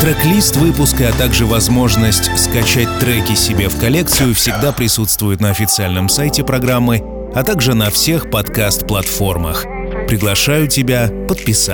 Трек-лист выпуска, а также возможность скачать треки себе в коллекцию всегда присутствует на официальном сайте программы, а также на всех подкаст-платформах. Приглашаю тебя подписаться.